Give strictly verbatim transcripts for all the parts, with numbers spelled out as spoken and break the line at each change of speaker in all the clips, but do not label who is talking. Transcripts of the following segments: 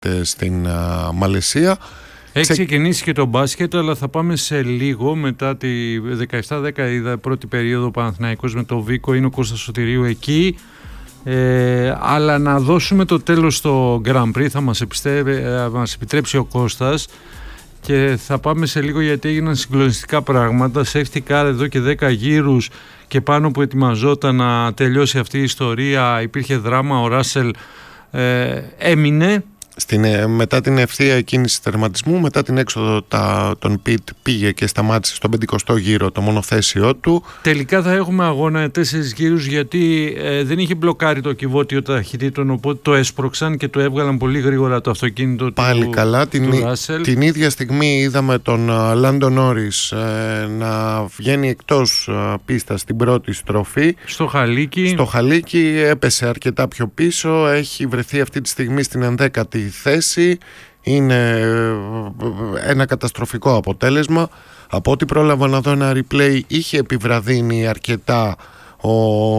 στην uh, Μαλαισία.
Έχει ξεκινήσει και το μπάσκετ, αλλά θα πάμε σε λίγο. Μετά τη δεκαεπτά δέκα είδα πρώτη περίοδο ο Παναθηναϊκός με το Βίκο, είναι ο Κώστας Σωτηρίου εκεί. Ε, αλλά να δώσουμε το τέλος στο Grand Prix, θα μας, επιστέ, μας επιτρέψει ο Κώστας, και θα πάμε σε λίγο γιατί έγιναν συγκλονιστικά πράγματα. Safety car εδώ και δέκα γύρους και πάνω που ετοιμαζόταν να τελειώσει αυτή η ιστορία, υπήρχε δράμα, ο Ράσελ ε, έμεινε.
Στην, μετά την ευθεία κίνηση τερματισμού, μετά την έξοδο τα, των πιτ, πήγε και σταμάτησε στον πενηκοστό γύρο το μονοθέσιό του.
Τελικά θα έχουμε αγώνα τέσσερις γύρους, γιατί ε, δεν είχε μπλοκάρει το κυβότιο ταχυτήτων, οπότε το έσπρωξαν και το έβγαλαν πολύ γρήγορα το αυτοκίνητο.
Πάλι
του,
καλά,
του
την,
Ράσελ.
Την ίδια στιγμή είδαμε τον Λάντο Νόρις ε, να βγαίνει εκτός ε, πίστα στην πρώτη στροφή.
Στο Χαλίκι.
Στο Χαλίκι έπεσε αρκετά πιο πίσω, έχει βρεθεί αυτή τη στιγμή στην ενδέκατη θέση. Είναι ένα καταστροφικό αποτέλεσμα. Από ό,τι πρόλαβα να δω ένα replay, είχε επιβραδύνει αρκετά ο,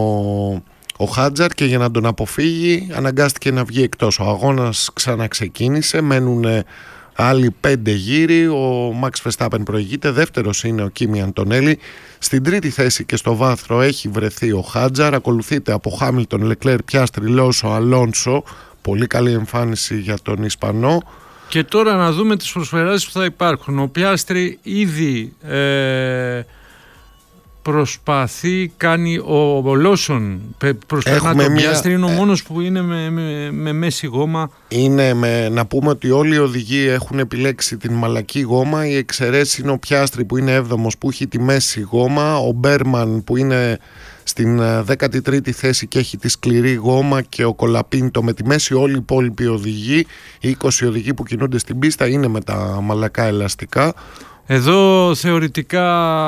ο Χάτζαρ και για να τον αποφύγει αναγκάστηκε να βγει εκτός. Ο αγώνας ξαναξεκίνησε, μένουν άλλοι πέντε γύροι. Ο Max Verstappen προηγείται, δεύτερος είναι ο Κίμι Αντονέλη. Στην τρίτη θέση και στο βάθρο έχει βρεθεί ο Χάτζαρ, ακολουθείται από Χάμιλτον, Λεκλέρ, Πιάστρι, Λόσο, Αλόνσο. Πολύ καλή εμφάνιση για τον Ισπανό. Και
τώρα να δούμε τις προσφεράσεις που θα υπάρχουν. Ο Πιάστρι ήδη ε, προσπαθεί, κάνει ο, ο Λόσον προσπαθεί να τον μια... Πιάστρι, είναι ο μόνος που είναι με, με, με μέση γόμα.
Είναι με, να πούμε ότι όλοι οι οδηγοί έχουν επιλέξει την μαλακή γόμα. Η εξαιρέση είναι ο Πιάστρι που είναι έβδομος, που έχει τη μέση γόμα. Ο Μπέρμαν που είναι στην δέκατη τρίτη θέση και έχει τη σκληρή γόμα, και ο Κολαπίντο με τη μέση. Όλοι οι υπόλοιποι οδηγοί, οι είκοσι οδηγοί που κινούνται στην πίστα, είναι με τα μαλακά ελαστικά.
Εδώ θεωρητικά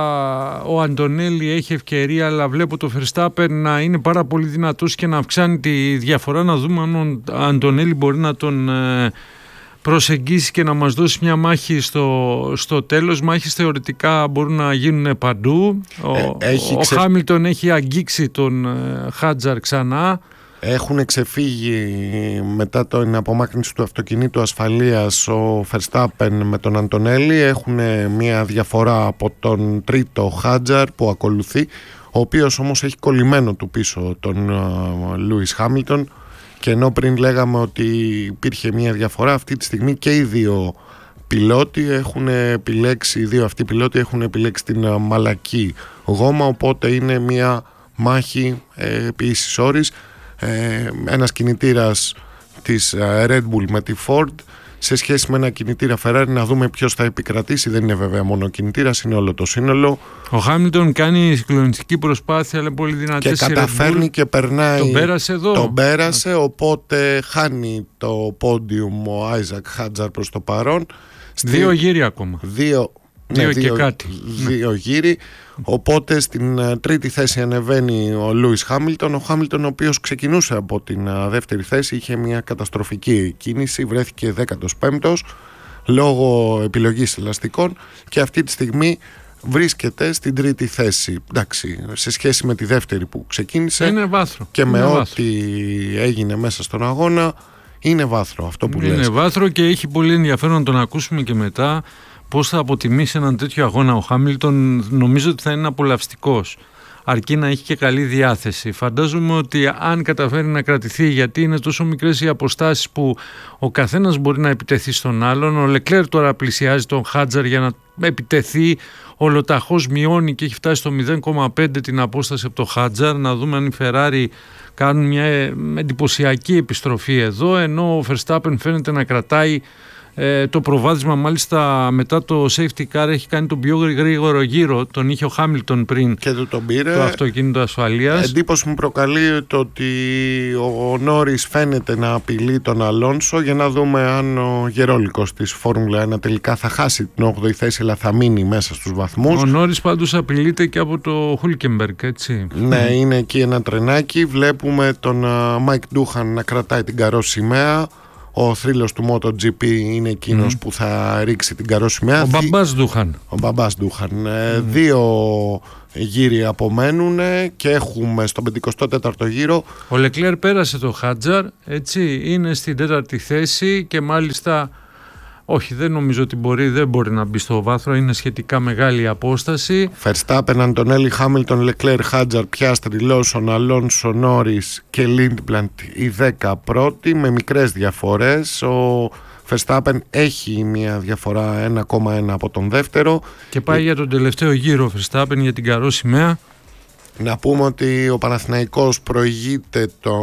ο Αντονέλη έχει ευκαιρία, αλλά βλέπω το Verstappen να είναι πάρα πολύ δυνατός και να αυξάνει τη διαφορά. Να δούμε αν ο Αντονέλη μπορεί να τον προσεγγίσει και να μας δώσει μια μάχη στο, στο τέλος. Μάχες θεωρητικά μπορούν να γίνουν παντού. Ο, ε, ο ξε... Χάμιλτον έχει αγγίξει τον Χάτζαρ ξανά.
Έχουν ξεφύγει μετά την απομάκρυνση του αυτοκινήτου ασφαλείας ο Verstappen με τον Αντονέλη. Έχουν μια διαφορά από τον τρίτο Χάτζαρ που ακολουθεί, ο οποίος όμως έχει κολλημένο του πίσω τον Λούις Χάμιλτον. Και ενώ πριν λέγαμε ότι υπήρχε μια διαφορά, αυτή τη στιγμή και οι δύο πιλότοι έχουν επιλέξει, οι δύο αυτοί πιλότοι έχουν επιλέξει την μαλακή γόμα, οπότε είναι μια μάχη ε, επί ίσης όρης. Ε, ένας κινητήρας της Red Bull με τη Ford σε σχέση με ένα κινητήρα Ferrari, να δούμε ποιος θα επικρατήσει. Δεν είναι βέβαια μόνο ο κινητήρας, είναι όλο το σύνολο.
Ο Χάμιλτον κάνει συγκλονιστική προσπάθεια, αλλά πολύ δυνατή,
και καταφέρνει και περνάει.
Τον πέρασε εδώ.
Τον πέρασε, οπότε χάνει το πόντιουμ ο Άιζακ Χάτζαρ προς το παρόν.
Δύο γύρι ακόμα.
Δύο,
δύο
ναι,
και
δύο,
κάτι.
Δύο γύρι. Οπότε στην uh, τρίτη θέση ανεβαίνει ο Λούις Χάμιλτον. Ο Χάμιλτον, ο οποίος ξεκινούσε από την uh, δεύτερη θέση, είχε μια καταστροφική κίνηση, βρέθηκε δέκατος πέμπτος λόγω επιλογής ελαστικών και αυτή τη στιγμή βρίσκεται στην τρίτη θέση. Εντάξει, σε σχέση με τη δεύτερη που ξεκίνησε,
είναι βάθρο.
Και με
είναι
ό,τι
βάθρο.
έγινε μέσα στον αγώνα, είναι βάθρο αυτό που
είναι
λες.
Είναι βάθρο και έχει πολύ ενδιαφέρον να τον ακούσουμε και μετά. Πώς θα αποτιμήσει έναν τέτοιο αγώνα ο Χάμιλτον. Νομίζω ότι θα είναι απολαυστικός, αρκεί να έχει και καλή διάθεση. Φαντάζομαι ότι αν καταφέρει να κρατηθεί, γιατί είναι τόσο μικρές οι αποστάσεις που ο καθένας μπορεί να επιτεθεί στον άλλον. Ο Λεκλέρ τώρα πλησιάζει τον Χάτζαρ για να επιτεθεί, ολοταχώς μειώνει και έχει φτάσει στο μηδέν κόμμα πέντε την απόσταση από το Χάτζαρ. Να δούμε αν οι Ferrari κάνουν μια εντυπωσιακή επιστροφή εδώ, ενώ ο Verstappen φαίνεται να κρατάει Ε, το προβάδισμα. Μάλιστα μετά το safety car έχει κάνει τον πιο γρήγορο γύρο, τον είχε ο Χάμιλτον πριν
και το, τον πήρε.
Το αυτοκίνητο ασφαλείας.
Εντύπωση μου προκαλεί το ότι ο Νόρις φαίνεται να απειλεί τον Αλόνσο, για να δούμε αν ο γερόλικος της Φόρμουλα ένα τελικά θα χάσει την όγδοη θέση αλλά θα μείνει μέσα στους βαθμούς.
Ο Νόρις πάντως απειλείται και από το Χούλκεμπεργκ, έτσι.
Ναι, είναι εκεί ένα τρενάκι. Βλέπουμε τον Μάικ Ντούχαν να κρατάει την καρό σημαία. ο θρύλος του MotoGP είναι εκείνος mm. που θα ρίξει την καρόσημαία.
Ο μπαμπάς Ντούχαν.
Ο μπαμπάς Ντούχαν. Mm. Δύο γύροι απομένουν και έχουμε στον πενηκοστό τέταρτο γύρο.
Ο Λεκλέρ πέρασε το Χάτζαρ, έτσι, είναι στην τέταρτη θέση και μάλιστα... Όχι, δεν νομίζω ότι μπορεί, δεν μπορεί να μπει στο βάθρο, είναι σχετικά μεγάλη η απόσταση.
Verstappen, Αντονέλη, Χάμιλτον, Λεκλέρ, Χάτζαρ, Πιάστρι, Λόσον, Αλόνσο, Νόρις και Λίντμπλαντ οι δέκα πρώτοι με μικρές διαφορές. Ο Verstappen έχει μια διαφορά ένα κόμμα ένα από τον δεύτερο.
Και πάει ε... για τον τελευταίο γύρο ο Verstappen για την καρόσημαία.
Να πούμε ότι ο Παναθηναϊκός προηγείται το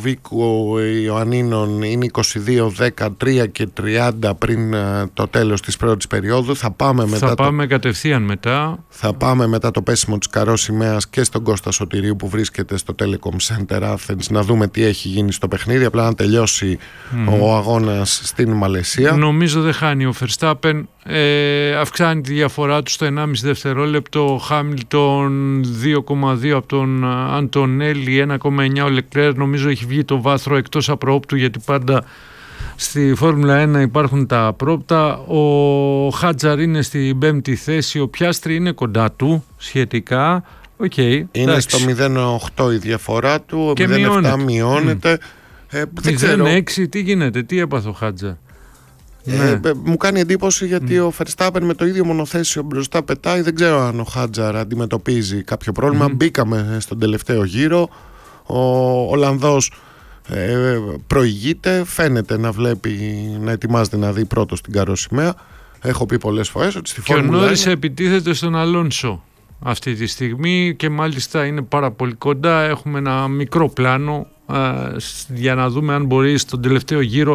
Βίκο Ιωαννίνων, είναι είκοσι δύο δεκατρία και τριάντα πριν το τέλος της πρώτης περίοδου. Θα πάμε, μετά
θα πάμε
το...
κατευθείαν μετά.
Θα πάμε μετά το πέσιμο της καρόσημαίας και στον Κώστα Σωτηρίου που βρίσκεται στο Telecom Center Athens να δούμε τι έχει γίνει στο παιχνίδι, απλά να τελειώσει mm. ο αγώνας στην Μαλαισία.
Νομίζω δεν χάνει ο Verstappen. Ε, αυξάνει τη διαφορά του στο ενάμιση δευτερόλεπτο. Ο Χάμιλτον δύο κόμμα δύο από τον Αντονέλη, ένα κόμμα εννιά ο Λεκλέρ. Νομίζω έχει βγει το βάθρο εκτός απρόπτου, γιατί πάντα στη Φόρμουλα ένα υπάρχουν τα απρόπτα. Ο Χάτζαρ είναι στην πέμπτη θέση, ο Πιάστρι είναι κοντά του σχετικά. Okay,
είναι εντάξει. Στο μηδέν κόμμα οκτώ η διαφορά του,
και
μηδέν κόμμα επτά μειώνεται.
Mm. Ε, μηδέν κόμμα έξι, τι γίνεται, τι έπαθε ο Χάτζαρ?
Ε, ναι. ε, μου κάνει εντύπωση γιατί mm. ο Verstappen με το ίδιο μονοθέσιο μπροστά πετάει. Δεν ξέρω αν ο Χάτζαρ αντιμετωπίζει κάποιο πρόβλημα. Mm. Μπήκαμε στον τελευταίο γύρο. Ο Ολλανδός ε, προηγείται. Φαίνεται να βλέπει, να ετοιμάζεται να δει πρώτος την καρόσημαία. Έχω πει πολλές φορές ότι στη Φόρμουλα.
Και ο Νόρις επιτίθεται στον Αλόνσο αυτή τη στιγμή και μάλιστα είναι πάρα πολύ κοντά. Έχουμε ένα μικρό πλάνο α, για να δούμε αν μπορεί στον τελευταίο γύρο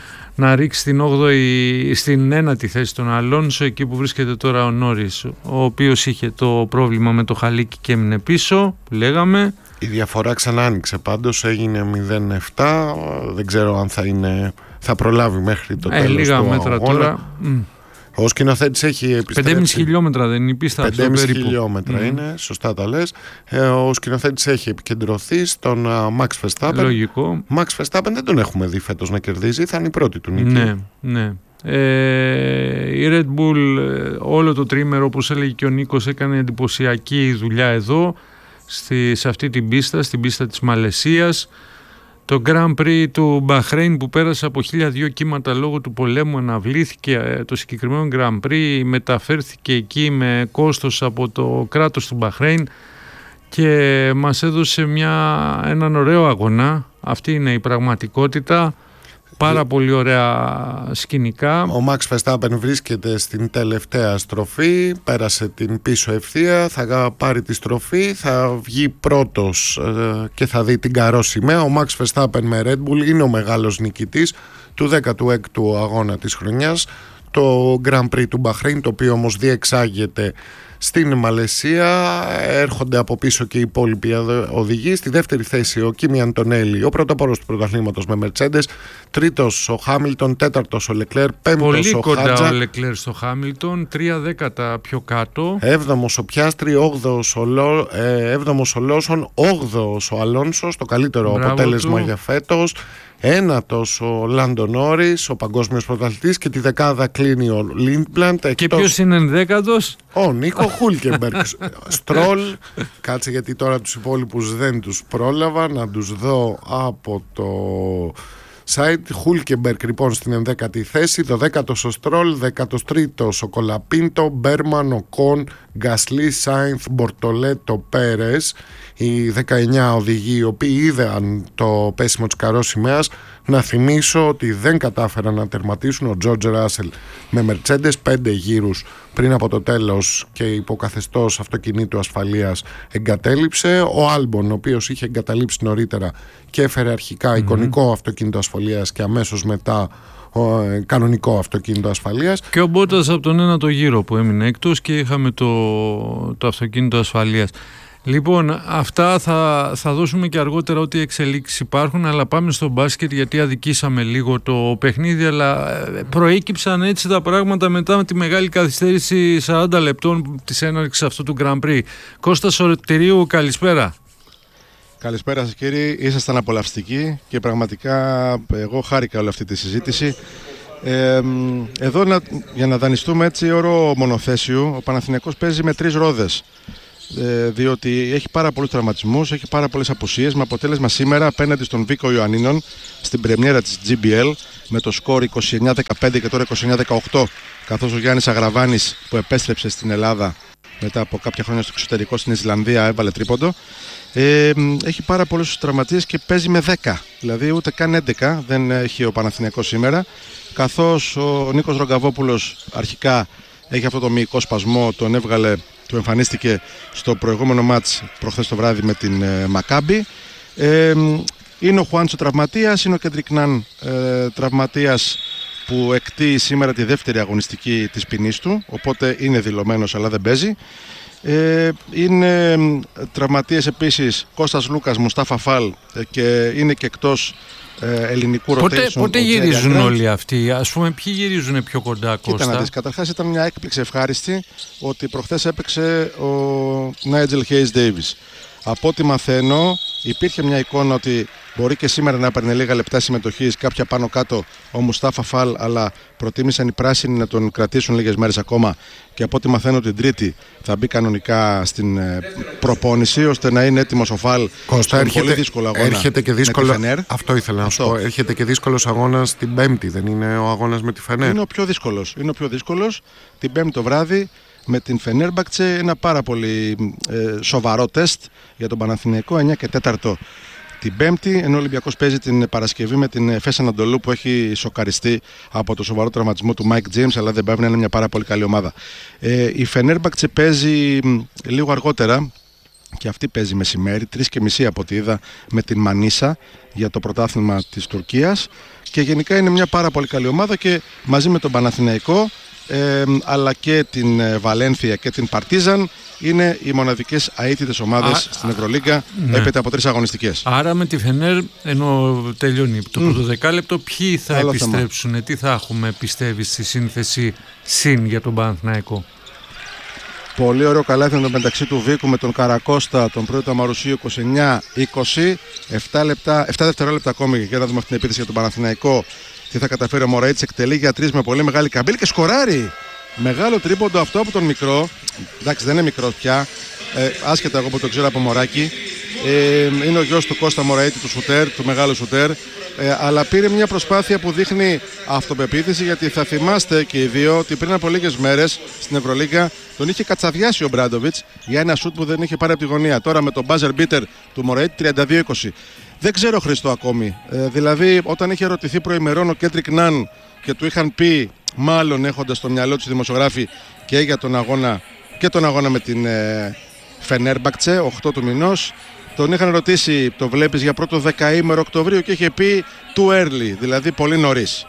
να ρίξει στην, όγδοη, στην ένατη θέση τον Αλόνσο, εκεί που βρίσκεται τώρα ο Νόρις, ο οποίος είχε το πρόβλημα με το χαλίκι και έμεινε πίσω, που λέγαμε.
Η διαφορά ξανά άνοιξε πάντως, έγινε μηδέν κόμμα επτά, δεν ξέρω αν θα, είναι, θα προλάβει μέχρι το ε, τέλος
λίγα
του
μέτρα
αγώνα.
Τώρα.
Ο σκηνοθέτης έχει επιστρέψει.
πέντε κόμμα πέντε χιλιόμετρα δεν είναι η πίστα?
πέντε κόμμα πέντε χιλιόμετρα mm. είναι, σωστά τα λες. Ε, ο σκηνοθέτης έχει επικεντρωθεί στον uh, Max Verstappen.
Λογικό.
Max Verstappen δεν τον έχουμε δει φέτος να κερδίζει, θα είναι η πρώτη του νίκη.
Ναι, ναι. Ε, η Red Bull όλο το τρίμερο, όπως έλεγε και ο Νίκος, έκανε εντυπωσιακή δουλειά εδώ, στη, σε αυτή την πίστα, στην πίστα της Μαλαισίας. Το Grand Prix του Μπαχρέιν που πέρασε από χίλια δύο κύματα λόγω του πολέμου αναβλήθηκε. Το συγκεκριμένο Grand Prix μεταφέρθηκε εκεί με κόστος από το κράτος του Μπαχρέιν και μας έδωσε μια, έναν ωραίο αγώνα. Αυτή είναι η πραγματικότητα. Πάρα πολύ ωραία σκηνικά.
Ο Max Verstappen βρίσκεται στην τελευταία στροφή, πέρασε την πίσω ευθεία, θα πάρει τη στροφή, θα βγει πρώτος ε, και θα δει την καρόσημαία. Ο Max Verstappen με Red Bull είναι ο μεγάλος νικητής του δέκατου έκτου αγώνα της χρονιάς. Το Grand Prix του Μπαχρέιν, το οποίο όμως διεξάγεται στην Μαλαισία. Έρχονται από πίσω και οι υπόλοιποι οδηγοί. Στη δεύτερη θέση ο Κίμι Αντονέλη, ο πρωτοπόρος του πρωταθλήματος με Mercedes. Τρίτος ο Χάμιλτον, τέταρτος ο Λεκλέρ, πέμπτος
πολύ
ο
κοντά
Χάτζαρ.
Ο Λεκλέρ στο Χάμιλτον, τρία δέκατα πιο κάτω.
Έβδομος ο Πιάστρι, όγδοος ο, Λο, ε, έβδομος ο Λόσον, όγδοος ο Αλόνσο, το καλύτερο Μπράβο αποτέλεσμα του για φέτος. Ένατος ο Λάντο Νόρις, ο παγκόσμιος πρωταθλητής, και τη δεκάδα κλείνει ο Λίντμπλαντ.
Και ποιος είναι ενδέκατος?
Ο Νίκο Χούλκεμπεργκ. Στρόλ, κάτσε γιατί τώρα τους υπόλοιπους δεν τους πρόλαβα να τους δω από το site. Χούλκεμπεργκ λοιπόν στην ενδέκατη θέση, το δέκατος ο Στρόλ, δέκατος τρίτος ο Κολαπίντο, Μπέρμαν, ο Κον, Γκασλί, Σάινθ, Μπορτολέτο, Πέρες. Οι δεκαεννιά οδηγοί οι οποίοι είδαν το πέσιμο της καρόσημαίας. Να θυμίσω ότι δεν κατάφεραν να τερματίσουν. Ο Τζόρτζ Ράσελ με Mercedes πέντε γύρους πριν από το τέλος και υποκαθεστώς αυτοκινήτου ασφαλείας εγκατέλειψε. Ο Άλμπον, ο οποίος είχε εγκαταλείψει νωρίτερα και έφερε αρχικά mm-hmm. εικονικό αυτοκίνητο ασφαλείας και αμέσως μετά ο, ε, κανονικό αυτοκίνητο ασφαλείας.
Και ο Μπότας από τον ένατο γύρο που έμεινε εκτός και είχαμε το, το αυτοκίνητο ασφαλείας. Λοιπόν, αυτά θα, θα δώσουμε και αργότερα ό,τι εξελίξεις υπάρχουν, αλλά πάμε στο μπάσκετ γιατί αδικήσαμε λίγο το παιχνίδι, αλλά προέκυψαν έτσι τα πράγματα μετά τη μεγάλη καθυστέρηση σαράντα λεπτών της έναρξης αυτού του Grand Prix. Κώστα Σωτηρίου, καλησπέρα.
Καλησπέρα σας κύριοι, ήσασταν απολαυστικοί και πραγματικά εγώ χάρηκα όλη αυτή τη συζήτηση. Ε, εδώ να, για να δανειστούμε έτσι όρο μονοθέσιου, ο Παναθηναϊκός παίζει με τρεις ρόδες. Ε, διότι έχει πάρα πολλούς τραυματισμούς, έχει πάρα πολλές απουσίες, με αποτέλεσμα σήμερα απέναντι στον Βίκο Ιωαννίνων στην πρεμιέρα της τζι μπι ελ με το σκορ είκοσι εννιά δεκαπέντε και τώρα είκοσι εννιά δεκαοκτώ, καθώς ο Γιάννης Αγραβάνης που επέστρεψε στην Ελλάδα μετά από κάποια χρόνια στο εξωτερικό στην Ισλανδία έβαλε τρίποντο. Ε, έχει πάρα πολλούς τραυματίες και παίζει με δέκα, δηλαδή ούτε καν έντεκα δεν έχει ο Παναθηναϊκός σήμερα, καθώς ο Νίκος Ρογκαβόπουλος αρχικά έχει αυτό το μυϊκό σπασμό, τον έβγαλε, του εμφανίστηκε στο προηγούμενο μάτς προχθές το βράδυ με την ε, Μακάμπι. Ε, είναι ο Χουάντσο τραυματίας, είναι ο Κέντρικ Ναν ε, τραυματίας που εκτεί σήμερα τη δεύτερη αγωνιστική της ποινής του, οπότε είναι δηλωμένος αλλά δεν παίζει. Ε, είναι τραυματίες επίσης Κώστας Λούκας, Μουστάφα Φαλ ε, και είναι και εκτός ε, ελληνικού
πότε,
rotation.
Πότε γυρίζουν όλοι αυτοί, ας πούμε, ποιοι γυρίζουν πιο κοντά, Κώστα?
Κοίτα να δεις, καταρχάς ήταν μια έκπληξη ευχάριστη ότι προχθές έπαιξε ο Νάιτζελ Χέις Ντέιβις. Από ό,τι μαθαίνω υπήρχε μια εικόνα ότι μπορεί και σήμερα να έπαιρνε λίγα λεπτά συμμετοχής, κάποια πάνω κάτω ο Μουστάφα Φαλ, αλλά προτίμησαν οι πράσινοι να τον κρατήσουν λίγες μέρες ακόμα και από ό,τι μαθαίνω την Τρίτη θα μπει κανονικά στην προπόνηση ώστε να είναι έτοιμος ο Φαλ.
Κώστα, έρχεται,
πολύ δύσκολο αγώνα
έρχεται και δύσκολο, αυτό ήθελα να σου πω, έρχεται και δύσκολος αγώνας την Πέμπτη, δεν είναι ο αγώνας με τη Φενέρ?
Είναι ο πιο δύσκολος, είναι ο πιο δύσκολος την Πέμπτη το βράδυ με την Φενέρμπαχτσε, ένα πάρα πολύ ε, σοβαρό τεστ για τον Παναθηναϊκό, εννιά και τέταρτο την Πέμπτη, ενώ ο Ολυμπιακός παίζει την Παρασκευή με την Εφές Ανατολού που έχει σοκαριστεί από το σοβαρό τραυματισμό του Μάικ Τζέιμς, αλλά δεν πρέπει να είναι μια πάρα πολύ καλή ομάδα. Ε, η Φενέρμπαχτσε παίζει λίγο αργότερα και αυτή παίζει μεσημέρι, τρεις και μισή από ό,τι είδα, με την Μανίσα για το πρωτάθλημα της Τουρκίας και γενικά είναι μια πάρα πολύ καλή ομάδα και μαζί με τον Παναθηναϊκό Ε, αλλά και την ε, Βαλένθια και την Παρτίζαν είναι οι μοναδικές αίτητες ομάδες Α, στην Ευρωλίγκα, ναι, έπειτα από τρεις αγωνιστικές.
Άρα με τη Φενέρ, ενώ τελειώνει το mm. πρώτο δεκάλεπτο, ποιοι θα Άλλο επιστρέψουν, θέμα. Τι θα έχουμε, πιστεύει, στη σύνθεση συν για τον Παναθηναϊκό?
Πολύ ωραίο καλάθι μεταξύ του Βίκου με τον Καρακώστα, τον πρώτο Αμαρουσίου, είκοσι εννιά είκοσι, επτά δευτερόλεπτα ακόμη για να δούμε αυτή την επίθεση για τον Παναθηναϊκό. Τι θα καταφέρει ο Μωραΐτης, εκτελεί για τρεις με πολύ μεγάλη καμπύλη και σκοράρει. Μεγάλο τρίποντο αυτό από τον μικρό. Εντάξει, δεν είναι μικρός πια. Ε, άσχετα εγώ που το ξέρω από μωράκι. Ε, είναι ο γιος του Κώστα Μωραΐτη, του σουτέρ, του μεγάλου σουτέρ. Ε, αλλά πήρε μια προσπάθεια που δείχνει αυτοπεποίθηση, γιατί θα θυμάστε και οι δύο ότι πριν από λίγες μέρες στην Ευρωλίγκα τον είχε κατσαδιάσει ο Μπράντοβιτς για ένα σουτ που δεν είχε πάρει από τη γωνία. Τώρα με τον buzzer beater του Μωραΐτη τριάντα δύο είκοσι. Δεν ξέρω, Χριστό, ακόμη. Ε, δηλαδή, όταν είχε ερωτηθεί προημερών ο Κέντρικ Ναν και του είχαν πει, μάλλον έχοντας στο μυαλό του δημοσιογράφοι και για τον αγώνα και τον αγώνα με την ε, Φενέρμπαχτσε, οκτώ του μηνός, τον είχαν ρωτήσει, το βλέπεις για πρώτο δεκαήμερο Οκτωβρίου, και είχε πει too early, δηλαδή πολύ νωρίς.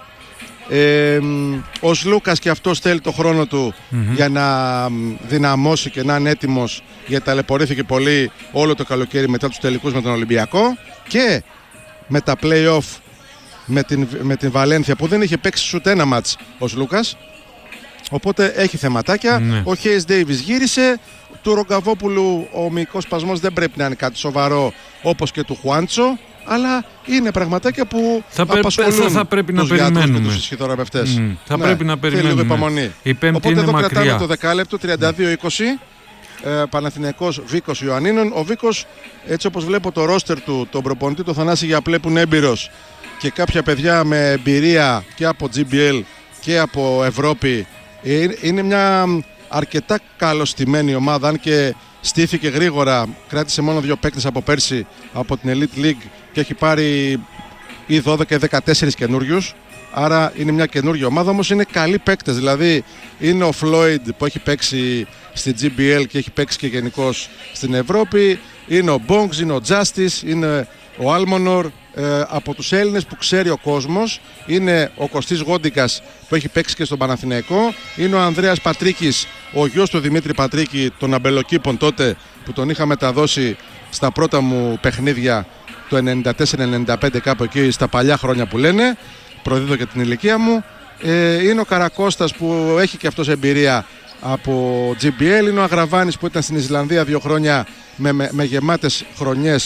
Ε, ο Σλούκας και αυτός θέλει το χρόνο του mm-hmm. για να δυναμώσει και να είναι έτοιμος, γιατί ταλαιπωρήθηκε πολύ όλο το καλοκαίρι μετά τους τελικούς με τον Ολυμπιακό και με τα play-off με την, με την Βαλένθια που δεν είχε παίξει ούτε ένα μάτς ο Σλούκας, οπότε έχει θεματάκια. Mm-hmm. Ο Χέις Ντέιβις γύρισε, του Ρογκαβόπουλου ο μυϊκός σπασμός δεν πρέπει να είναι κάτι σοβαρό όπως και του Χουάντσο, αλλά είναι πραγματάκια που
θα
απασχολούν
θα, θα πρέπει
τους
να
γιατρούς και τους ισχυδωραπευτές. Mm,
θα ναι, πρέπει να περιμένουμε.
Η Πέμπτη Οπότε είναι εδώ μακριά. Κρατάμε το δεκάλεπτο, τριάντα δύο είκοσι, ε, Παναθηναϊκός Βίκος Ιωαννίνων. Ο Βίκος, έτσι όπως βλέπω το ρόστερ του, τον προπονητή, το Θανάση Γιαπλέ που είναι έμπειρος, και κάποια παιδιά με εμπειρία και από τζι μπι ελ και από Ευρώπη, είναι μια αρκετά καλοστημένη ομάδα, αν και στήθηκε γρήγορα, κράτησε μόνο δύο παίκτες από πέρσι από την Elite League και έχει πάρει ή δώδεκα ή δεκατέσσερις καινούριους, άρα είναι μια καινούργια ομάδα, όμως είναι καλοί παίκτες. Δηλαδή είναι ο Floyd που έχει παίξει στη τζι μπι ελ και έχει παίξει και γενικώς στην Ευρώπη, είναι ο Bongs, είναι ο Justice, είναι ο Almonor. Ε, από τους Έλληνες που ξέρει ο κόσμος είναι ο Κωστής Γόντικας που έχει παίξει και στον Παναθηναϊκό, είναι ο Ανδρέας Πατρίκης, ο γιος του Δημήτρη Πατρίκη των Αμπελοκήπων τότε, που τον είχα μεταδώσει στα πρώτα μου παιχνίδια το ενενήντα τέσσερα ενενήντα πέντε, κάπου εκεί στα παλιά χρόνια που λένε, προδίδω και την ηλικία μου. ε, είναι ο Καρακώστας που έχει και αυτός εμπειρία από τζι μπι ελ, είναι ο Αγραβάνης που ήταν στην Ισλανδία δύο χρόνια με, με, με γεμάτες χρονιές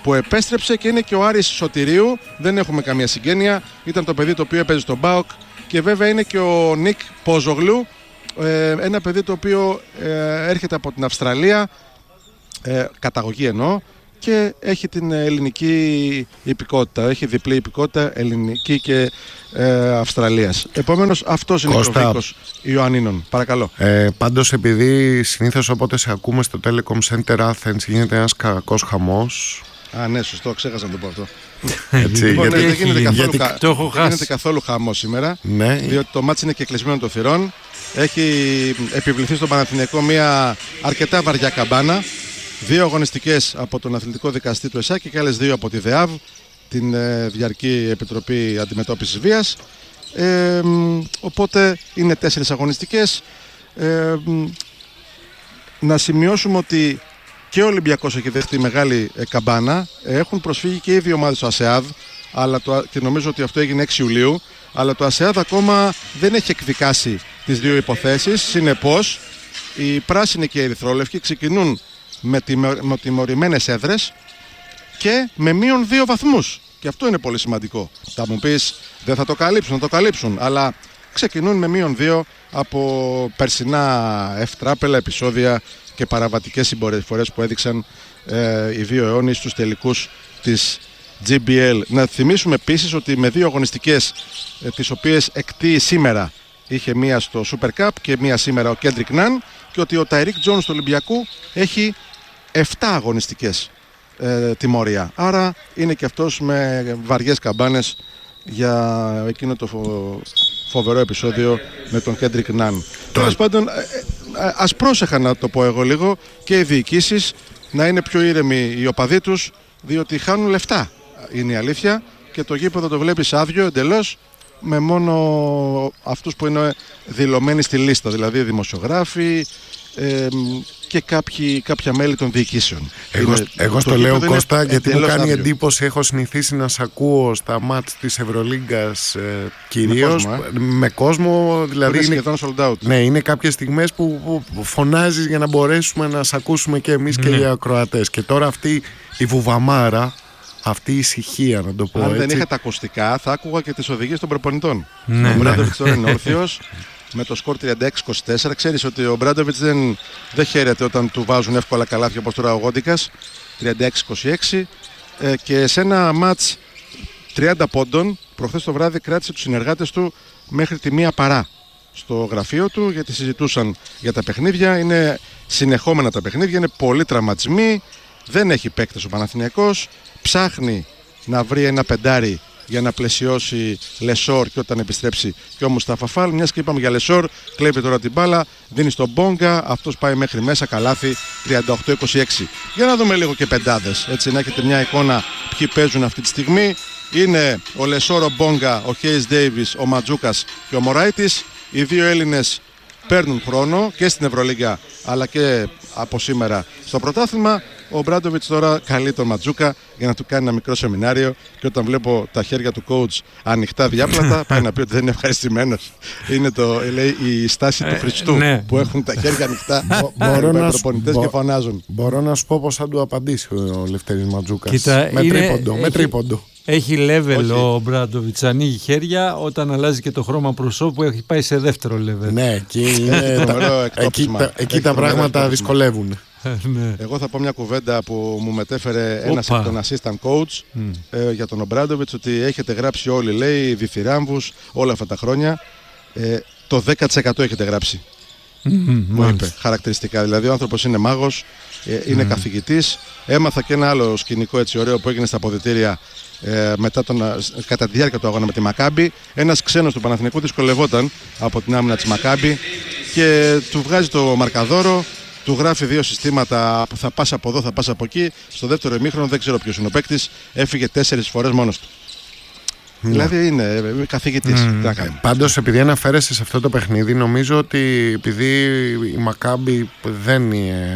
που επέστρεψε και είναι και ο Άρης Σωτηρίου. Δεν έχουμε καμία συγγένεια. Ήταν το παιδί το οποίο έπαιζε στον ΠΑΟΚ. Και βέβαια είναι και ο Νικ Πόζογλου, ένα παιδί το οποίο έρχεται από την Αυστραλία, καταγωγή εννοώ, και έχει την ελληνική υπηκότητα. Έχει διπλή υπηκότητα, ελληνική και ε, Αυστραλίας. Επομένως αυτός είναι Κώστα, ο Βίκος Ιωαννίνων. Παρακαλώ.
Ε, πάντως επειδή συνήθως όποτε σε ακούμε στο Telecom Center Athens γίνεται ένας κακός χαμός.
Α, ναι, σωστό, ξέχασα να το πω αυτό.
Έτσι,
λοιπόν,
γιατί,
δεν γίνεται καθόλου,
γιατί,
κα...
το
δεν γίνεται καθόλου χαμό σήμερα,
ναι.
Διότι το μάτς είναι και κλεισμένο των θυρών. Έχει επιβληθεί στον Παναθηναϊκό μια αρκετά βαριά καμπάνα. Δύο αγωνιστικές από τον Αθλητικό Δικαστή του ΕΣΑ και άλλες δύο από τη ΔΕΑΒ, την ε, Διαρκή Επιτροπή Αντιμετώπισης Βίας. Ε, οπότε είναι τέσσερις αγωνιστικές. Ε, να σημειώσουμε ότι και ο Ολυμπιακός έχει δεχτεί μεγάλη ε, καμπάνα. Έχουν προσφύγει και οι δύο ομάδες του ΑΣΕΑΔ, αλλά το, και νομίζω ότι αυτό έγινε έξι Ιουλίου. Αλλά το ΑΣΕΑΔ ακόμα δεν έχει εκδικάσει τις δύο υποθέσεις. Συνεπώς, οι πράσινοι και οι ερυθρόλευκοι ξεκινούν με, τιμω, με τιμωρημένες έδρες και με μείον δύο βαθμούς. Και αυτό είναι πολύ σημαντικό. Θα μου πεις, δεν θα το καλύψουν, θα το καλύψουν. Αλλά ξεκινούν με μείον δύο από περσινά ευτράπελα επεισόδια και παραβατικές συμπεριφορές που έδειξαν ε, οι δύο αιώνιοι στους τελικούς της τζι μπι ελ. Να θυμίσουμε επίσης ότι με δύο αγωνιστικές ε, τις οποίες εκτείει σήμερα, είχε μία στο Super Cup και μία σήμερα ο Κέντρικ Ναν, και ότι ο Ταϊρίκ Τζόνς του Ολυμπιακού έχει επτά αγωνιστικές ε, τιμωρία. Άρα είναι και αυτός με βαριές καμπάνες για εκείνο το φο... φοβερό επεισόδιο με τον Κέντρικ Ναν. Τέλος πάντων, ας πρόσεχα να το πω εγώ λίγο, και οι διοικήσεις να είναι πιο ήρεμοι οι οπαδοί τους, διότι χάνουν λεφτά, είναι η αλήθεια, και το γήπεδο το βλέπεις άδειο εντελώς, με μόνο αυτούς που είναι δηλωμένοι στη λίστα, δηλαδή δημοσιογράφοι ε, και κάποιοι, κάποια μέλη των διοικήσεων.
Εγώ,
είναι,
εγώ στο λέω, Κώστα, γιατί μου κάνει άδειο. εντύπωση, έχω συνηθίσει να σ' ακούω στα μάτς της Ευρωλίγκας ε, κυρίως, με κόσμο, ε. με κόσμο δηλαδή
είναι
είναι,
σχεδόν sold out.
Ναι, είναι κάποιες στιγμές που, που φωνάζεις για να μπορέσουμε να σ' ακούσουμε και εμείς ναι. και οι ακροατές, και τώρα αυτή η βουβαμάρα, αυτή η ησυχία, να το πω
Αν
έτσι.
δεν είχα τα ακουστικά, θα άκουγα και τις οδηγίες των προπονητών.
Ναι,
ο Μπράντοβιτς τώρα είναι όρθιος με το σκορ τριάντα έξι είκοσι τέσσερα. Ξέρεις ότι ο Μπράντοβιτς δεν, δεν χαίρεται όταν του βάζουν εύκολα καλάθια όπως τώρα ο Γόντικας. τριάντα έξι είκοσι έξι. Ε, και σε ένα μάτς τριάντα πόντων, προχθές το βράδυ κράτησε τους συνεργάτες του μέχρι τη μία παρά στο γραφείο του, γιατί συζητούσαν για τα παιχνίδια. Είναι συνεχόμενα τα παιχνίδια, είναι πολλοί τραυματισμοί. Δεν έχει παίκτες ο Παναθηναϊκός. Ψάχνει να βρει ένα πεντάρι για να πλαισιώσει Λεσόρ και όταν επιστρέψει και ο Μουστάφα Φαλ. Μιας και είπαμε για Λεσόρ, κλέβει τώρα την μπάλα, δίνει στον Μπόγκα, αυτός πάει μέχρι μέσα, καλάθι, τριάντα οκτώ είκοσι έξι. Για να δούμε λίγο και πεντάδες, έτσι να έχετε μια εικόνα ποιοι παίζουν αυτή τη στιγμή. Είναι ο Λεσόρ, ο Μπόγκα, ο Χέις Ντέιβις, ο Ματζούκας και ο Μωράιτης. Οι δύο Έλληνες παίρνουν χρόνο και στην Ευρωλίγκα αλλά και από σήμερα στο πρωτάθλημα. Ο Μπράντοβιτς τώρα καλεί τον Ματζούκα για να του κάνει ένα μικρό σεμινάριο, και όταν βλέπω τα χέρια του coach ανοιχτά διάπλατα πάει να πει ότι δεν είναι ευχαριστημένος. Είναι το, λέει, η στάση του Χριστού
ναι.
που έχουν τα χέρια ανοιχτά οι προπονητές και φωνάζουν.
Μπορώ να σου πω πως θα του απαντήσει ο Λευτέρης Ματζούκας.
Κοίτα,
με,
είναι,
τρίποντο,
έχει,
με τρίποντο.
Έχει level. Όχι. Ο Μπράντοβιτς ανοίγει χέρια όταν αλλάζει και το χρώμα προσώπου, έχει πάει σε δεύτερο level.
Ναι, εκεί, είναι τα, εκεί, τα, εκεί τα πράγματα δυσκολεύουν.
Ναι.
Εγώ θα πω μια κουβέντα που μου μετέφερε ένας από τον assistant coach mm. ε, για τον Ομπράντοβιτς, ότι έχετε γράψει όλοι, λέει, διθυράμβους όλα αυτά τα χρόνια. Ε, το δέκα τοις εκατό έχετε γράψει. Mm, μου είπε χαρακτηριστικά. Δηλαδή ο άνθρωπος είναι μάγος, ε, είναι mm. καθηγητής. Έμαθα και ένα άλλο σκηνικό έτσι ωραίο που έγινε στα αποδυτήρια ε, μετά τον, κατά τη διάρκεια του αγώνα με τη Μακάμπι. Ένας ξένος του Παναθηναϊκού δυσκολευόταν από την άμυνα της Μακάμπι και του βγάζει το μαρκαδόρο. Του γράφει δύο συστήματα, θα πας από εδώ, θα πας από εκεί. Στο δεύτερο ημίχρονο δεν ξέρω ποιος είναι ο παίκτης, έφυγε τέσσερις φορές μόνος του. Mm. Δηλαδή είναι καθηγητής. Mm.
Πάντως, επειδή αναφέρεσαι σε αυτό το παιχνίδι, νομίζω ότι επειδή η Μακάμπι δεν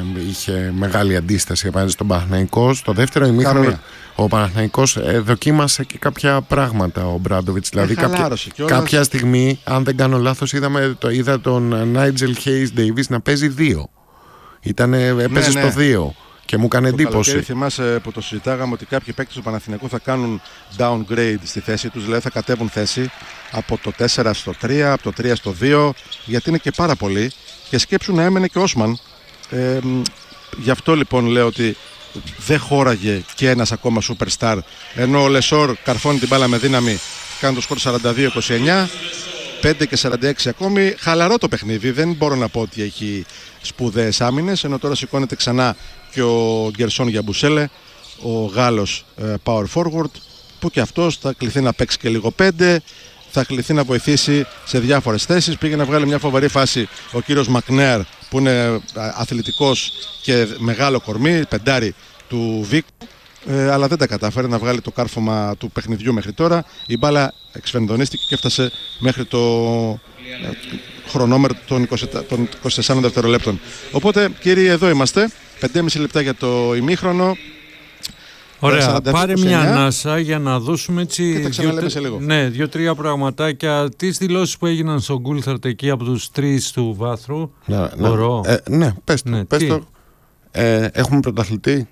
είχε μεγάλη αντίσταση απέναντι στον Παναθηναϊκό, στο δεύτερο ημίχρονο ο Παναθηναϊκός δοκίμασε και κάποια πράγματα ο Μπράντοβιτς. Δηλαδή κάποια, κάποια στιγμή, αν δεν κάνω λάθος, είδαμε, το, είδα τον Νάιτζελ Χέις Ντέιβις να παίζει δύο. Ήτανε, έπαιζε ναι, στο ναι. δύο. Και μου έκανε εντύπωση.
Θυμάσαι που το συζητάγαμε ότι κάποιοι παίκτες του Παναθηναϊκού θα κάνουν downgrade στη θέση τους, δηλαδή θα κατέβουν θέση από το τέσσερα στο τρία, από το τρία στο δύο, γιατί είναι και πάρα πολύ. Και σκέψου να έμενε και ο Όσμαν. Ε, γι' αυτό λοιπόν λέω ότι δεν χώραγε και ένας ακόμα superstar. Ενώ ο Λεσόρ καρφώνει την μπάλα με δύναμη, κάνει το σκορ σαράντα δύο είκοσι εννιά, πέντε και σαράντα έξι ακόμη. Χαλαρό το παιχνίδι, δεν μπορώ να πω ότι έχει σπουδαίες άμυνες. Ενώ τώρα σηκώνεται ξανά και ο Γκερσόν Γιαμπουσέλε, ο Γάλλος ε, power forward, που και αυτός θα κληθεί να παίξει και λίγο πέντε, θα κληθεί να βοηθήσει σε διάφορες θέσεις. Πήγε να βγάλει μια φοβερή φάση ο κύριος Μακνέαρ, που είναι αθλητικός και μεγάλο κορμί, πεντάρι του Βίκου, ε, αλλά δεν τα κατάφερε να βγάλει το κάρφωμα του παιχνιδιού μέχρι τώρα. Η μπάλα εξφενδονίστηκε και έφτασε μέχρι το ε, χρονόμετρο των είκοσι τεσσάρων δευτερολέπτων. Οπότε κύριοι, εδώ είμαστε, πέντε και μισό λεπτά για το ημίχρονο.
Ωραία, πάρε μια ανάσα για να δώσουμε έτσι
και τα ξαναλέμε σε λίγο.
Ναι, δύο-τρία πραγματάκια. Τις δηλώσεις που έγιναν στον Γκούλθαρτ εκεί από τους τρεις του βάθρου.
Ναι,
Μπορώ.
Ναι, ε, ναι πες το.
Ναι,
πες το. Ε, έχουμε πρωταθλητή.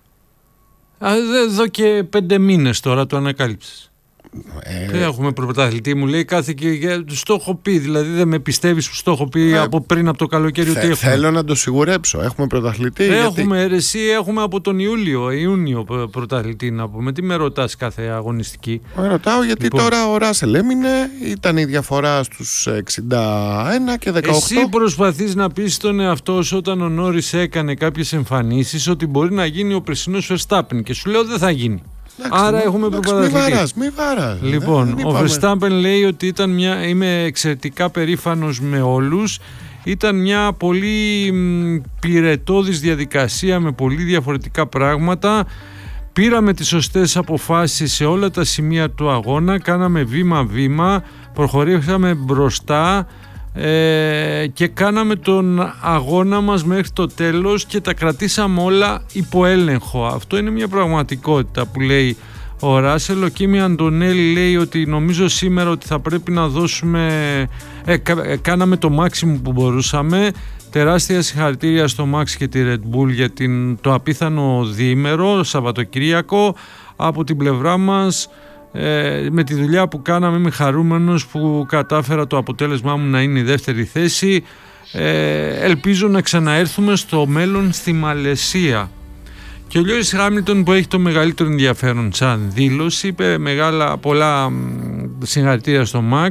Α, εδώ και πέντε μήνες τώρα το ανακάλυψες.
Ε,
Έχουμε πρωταθλητή, μου λέει, κάθε και του το έχω πει. Δηλαδή δεν με πιστεύεις που το έχω πει ε, από πριν από το καλοκαίρι
θε,
ότι έχουμε.
Θέλω να το σιγουρέψω. Έχουμε πρωταθλητή.
Έχουμε
γιατί...
εσύ, έχουμε από τον Ιούλιο, Ιούνιο πρωταθλητή να πούμε. Τι με ρωτάς κάθε αγωνιστική?
Με ρωτάω γιατί λοιπόν, τώρα ο Ράσελ έμεινε, ήταν η διαφορά στους εξήντα ένα και δεκαοκτώ.
Εσύ προσπαθείς να πεις στον εαυτό σου όταν ο Νόρις έκανε κάποιες εμφανίσεις ότι μπορεί να γίνει ο περσινός Verstappen και σου λέω δεν θα γίνει.
Εντάξει,
άρα
μη,
έχουμε προπαραθλητή.
Μη βαράς, μη βαράς.
Λοιπόν, ο Verstappen λέει ότι ήταν μια, είμαι εξαιρετικά περήφανος με όλους. Ήταν μια πολύ πυρετώδης διαδικασία με πολύ διαφορετικά πράγματα. Πήραμε τις σωστές αποφάσεις σε όλα τα σημεία του αγώνα. Κάναμε βήμα-βήμα, προχωρήσαμε μπροστά ε, και κάναμε τον αγώνα μας μέχρι το τέλος και τα κρατήσαμε όλα υπό έλεγχο. Αυτό είναι μια πραγματικότητα που λέει ο Ράσελ. Ο Κίμι Αντωνέλη λέει ότι νομίζω σήμερα ότι θα πρέπει να δώσουμε ε, κα, κάναμε το μάξιμο που μπορούσαμε. Τεράστια συγχαρητήρια στο Max και τη Red Bull για την, το απίθανο διήμερο Σαββατοκυριακό. Από την πλευρά μας, ε, με τη δουλειά που κάναμε, είμαι χαρούμενος που κατάφερα το αποτέλεσμά μου να είναι η δεύτερη θέση. ε, ελπίζω να ξαναέρθουμε στο μέλλον στη Μαλαισία. Και ο Λιούις Χάμιλτον, που έχει το μεγαλύτερο ενδιαφέρον σαν δήλωση, είπε μεγάλα, πολλά συγχαρητήρια στο Max.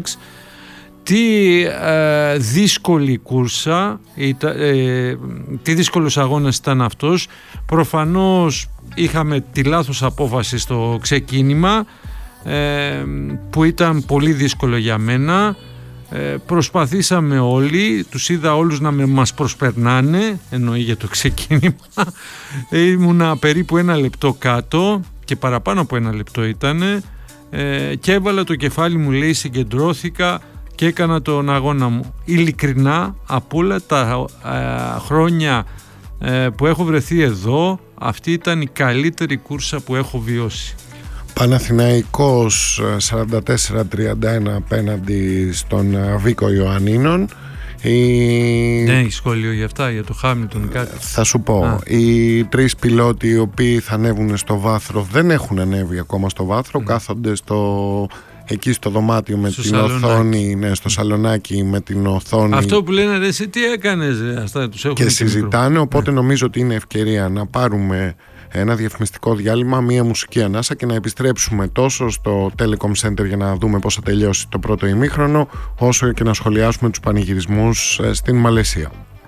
Τι ε, δύσκολη κούρσα, ε, τι δύσκολος αγώνας ήταν αυτός. Προφανώς είχαμε τη λάθος απόφαση στο ξεκίνημα, ε, που ήταν πολύ δύσκολο για μένα. Ε, προσπαθήσαμε όλοι, τους είδα όλους να με, μας προσπερνάνε, εννοεί για το ξεκίνημα. Ήμουνα περίπου ένα λεπτό κάτω και παραπάνω από ένα λεπτό ήτανε, ε, και έβαλα το κεφάλι μου, λέει, συγκεντρώθηκα και έκανα τον αγώνα μου. Ειλικρινά, από όλα τα ε, χρόνια ε, που έχω βρεθεί εδώ, αυτή ήταν η καλύτερη κούρσα που έχω βιώσει.
Παναθηναϊκός σαράντα τέσσερα τριάντα ένα απέναντι στον Βίκο Ιωαννίνων. Η...
Δεν έχει σχόλιο για αυτά, για το Χάμιλτον κάτι?
Θα σου πω. Α. Οι τρεις πιλότοι οι οποίοι θα ανέβουν στο βάθρο δεν έχουν ανέβει ακόμα στο βάθρο, mm. κάθονται στο... εκεί στο δωμάτιο με στο την σαλονάκι. Οθόνη, ναι, στο σαλονάκι με την οθόνη.
Αυτό που λένε, ρε, εσύ τι έκανες, αυτά τους έχουν.
Και συζητάνε, οπότε ναι. νομίζω ότι είναι ευκαιρία να πάρουμε ένα διαφημιστικό διάλειμμα, μία μουσική ανάσα και να επιστρέψουμε τόσο στο Telecom Center για να δούμε πώς θα τελειώσει το πρώτο ημίχρονο, όσο και να σχολιάσουμε τους πανηγυρισμούς στην Μαλαισία.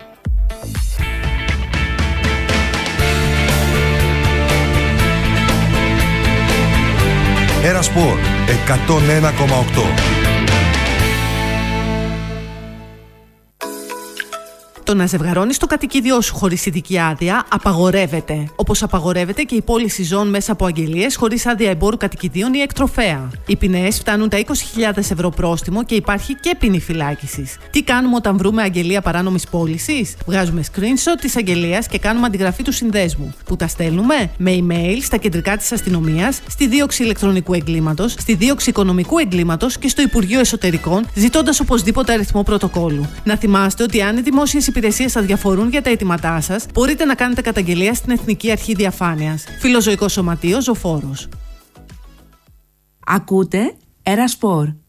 Ένα Σπορ εκατόν ένα κόμμα οκτώ.
Το να ζευγαρώνεις το κατοικίδιό σου χωρίς ειδική άδεια απαγορεύεται. Όπως απαγορεύεται και η πώληση ζώων μέσα από αγγελίες χωρίς άδεια εμπόρου κατοικιδίων ή εκτροφέα. Οι ποινές φτάνουν τα είκοσι χιλιάδες ευρώ πρόστιμο και υπάρχει και ποινή φυλάκισης. Τι κάνουμε όταν βρούμε αγγελία παράνομης πώλησης? Βγάζουμε screenshot της αγγελίας και κάνουμε αντιγραφή του συνδέσμου. Που τα στέλνουμε με email στα κεντρικά της αστυνομίας, στη δίωξη ηλεκτρονικού εγκλήματος, στη δίωξη οικονομικού εγκλήματος και στο Υπουργείο Εσωτερικών, ζητώντας οπωσδήποτε αριθμό πρωτοκόλλου. Να θυμάστε ότι αν οι δημόσιες υπηρεσίες αδιαφορούν για τα αιτήματά σας, μπορείτε να κάνετε καταγγελία στην Εθνική Αρχή Διαφάνειας. Φιλοζωικό Σωματείο Ζωφόρος.
Ακούτε Ερασπορ.